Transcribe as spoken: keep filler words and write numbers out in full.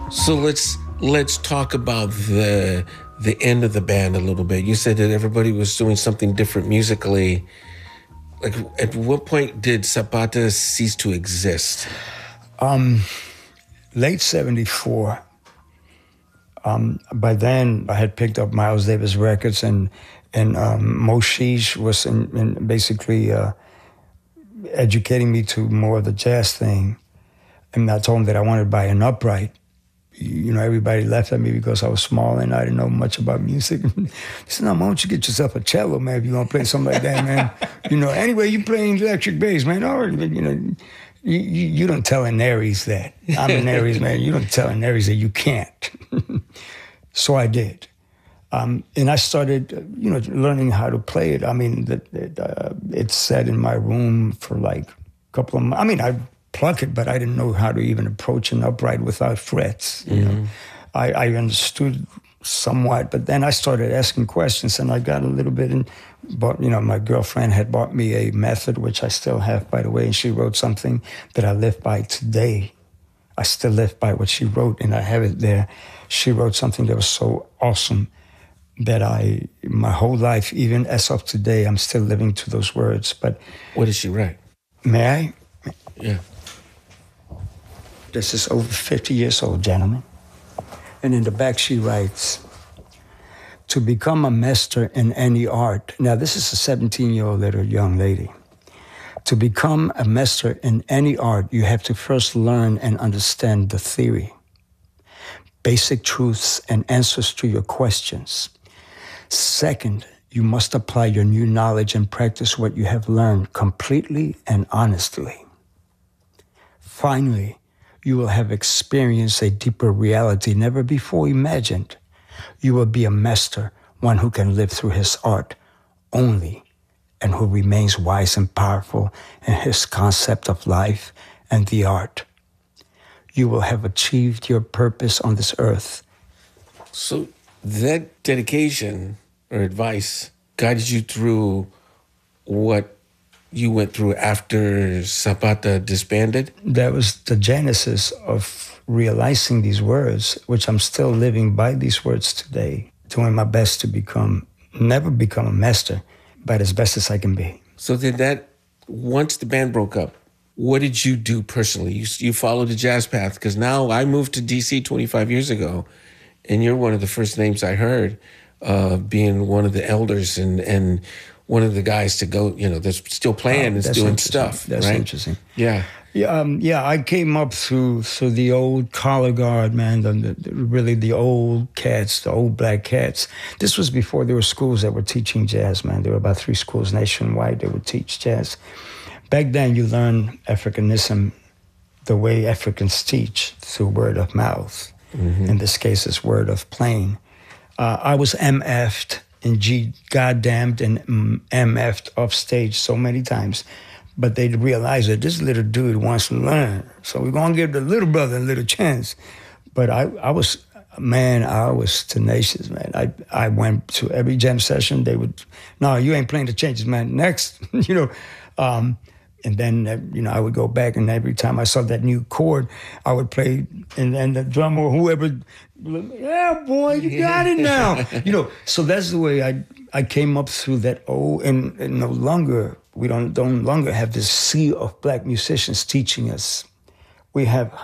So let's let's talk about the the end of the band a little bit. You said that everybody was doing something different musically. Like, at what point did Zapata cease to exist? Um, late seventy-four. Um, by then, I had picked up Miles Davis records, and and um, Moshish was in, in basically uh, educating me to more of the jazz thing. And I told him that I wanted to buy an upright. You know, everybody laughed at me because I was small and I didn't know much about music. He said, no, why don't you get yourself a cello, man, if you're going to play something like that, man. You know, anyway, you're playing electric bass, man. All right, you know, you, you, you don't tell an Aries that. I'm an Aries, man. You don't tell an Aries that you can't. So I did. Um, and I started, you know, learning how to play it. I mean, the, the, uh, it sat in my room for like a couple of months. I mean, I pluck it, but I didn't know how to even approach an upright without frets. You mm-hmm. know, I, I understood somewhat, but then I started asking questions, and I got a little bit in. But you know, my girlfriend had bought me a method, which I still have, by the way, and she wrote something that I live by today. I still live by what she wrote, and I have it there. She wrote something that was so awesome that I, my whole life, even as of today, I'm still living to those words. But what did she write? May I? Yeah. This is over fifty years old, gentlemen. And in the back she writes, to become a master in any art. Now, this is a seventeen-year-old little young lady. To become a master in any art, you have to first learn and understand the theory, basic truths and answers to your questions. Second, you must apply your new knowledge and practice what you have learned completely and honestly. Finally, you will have experienced a deeper reality never before imagined. You will be a master, one who can live through his art only, and who remains wise and powerful in his concept of life and the art. You will have achieved your purpose on this earth. So that dedication or advice guided you through what you went through after Zapata disbanded? That was the genesis of realizing these words, which I'm still living by these words today, doing my best to become, never become a master, but as best as I can be. So then that, once the band broke up, what did you do personally? You, you followed the jazz path, because now I moved to D C twenty-five years ago, and you're one of the first names I heard, uh, being one of the elders and and one of the guys to go, you know, that's still playing, oh, and doing stuff. That's right? interesting. Yeah. Yeah, um, yeah. I came up through through the old color guard, man. The, the, really, the old cats, the old black cats. This was before there were schools that were teaching jazz, man. There were about three schools nationwide that would teach jazz. Back then, you learn Africanism the way Africans teach, through word of mouth. Mm-hmm. In this case, it's word of playing. Uh, I was M F'd and G goddamned and M F'd off stage so many times. But they realized that this little dude wants to learn. So we're going to give the little brother a little chance. But I, I was, man, I was tenacious, man. I, I went to every jam session. They would, no, you ain't playing the changes, man. Next, you know. Um, and then, uh, you know, I would go back, and every time I saw that new chord, I would play, and then the drummer or whoever, yeah, boy, you got it now. You know, so that's the way I I came up through that old, and, and no longer, we don't, don't longer have this sea of black musicians teaching us. We have